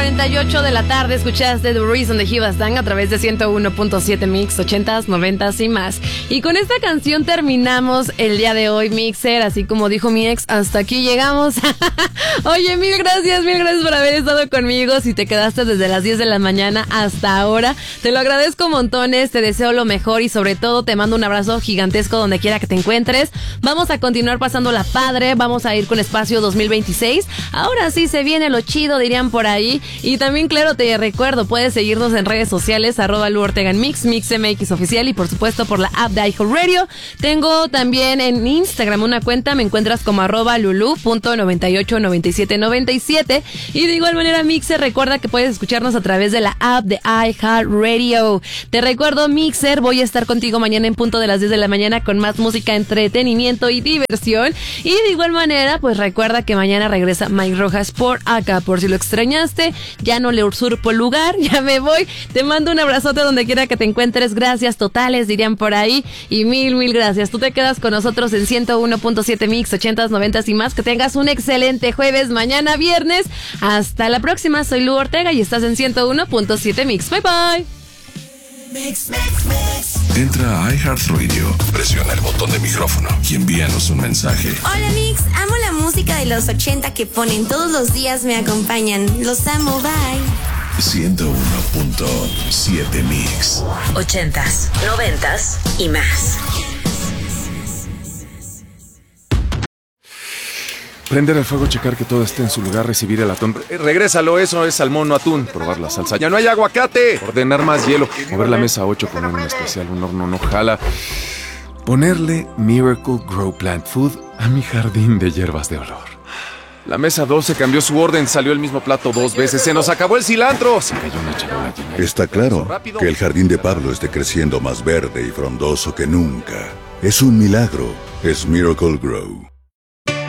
8:48 de la tarde. Escuchaste The Reason de Hivas Dan a través de 101.7 Mix, 80s, 90s y más. Y con esta canción terminamos el día de hoy, Mixer. Así como dijo mi ex, hasta aquí llegamos. Oye, mil gracias por haber estado conmigo. Si te quedaste desde las 10 de la mañana hasta ahora, te lo agradezco montones. Te deseo lo mejor y sobre todo te mando un abrazo gigantesco donde quiera que te encuentres. Vamos a continuar pasándola padre. Vamos a ir con Espacio 2026. Ahora sí se viene lo chido, dirían por ahí. Y también, claro, te recuerdo, puedes seguirnos en redes sociales, @Lu Ortega en Mix, MixMX Oficial, y por supuesto por la app de iHeartRadio. Tengo también en Instagram una cuenta, me encuentras como @Lulu.989797. Y de igual manera, Mixer, recuerda que puedes escucharnos a través de la app de iHeartRadio. Te recuerdo, Mixer, voy a estar contigo mañana en punto de las 10 de la mañana con más música, entretenimiento y diversión. Y de igual manera, pues recuerda que mañana regresa Mike Rojas por acá, por si lo extrañaste. Ya no le usurpo el lugar, ya me voy. Te mando un abrazote donde quiera que te encuentres. Gracias totales, dirían por ahí. Y mil gracias. Tú te quedas con nosotros en 101.7 Mix, 80s, 90s y más. Que tengas un excelente jueves, mañana viernes. Hasta la próxima. Soy Lu Ortega y estás en 101.7 Mix. Bye bye. Mix. Entra a iHeartRadio, presiona el botón de micrófono y envíanos un mensaje. Hola Mix, amo la música de los 80 que ponen todos los días, me acompañan. Los amo, bye. 101.7 Mix. 80s, 90s y más. Prender el fuego, checar que todo esté en su lugar, recibir el atún. Regrésalo, eso es salmón, no atún. Probar la salsa. ¡Ya no hay aguacate! Ordenar más hielo. Mover la mesa 8, poner un especial, un horno no jala. Ponerle Miracle Grow Plant Food a mi jardín de hierbas de olor. La mesa 12 cambió su orden, salió el mismo plato 2 veces. ¡Se nos acabó el cilantro! Se cayó una charola llena. Está claro que el jardín de Pablo esté creciendo más verde y frondoso que nunca. Es un milagro. Es Miracle Grow.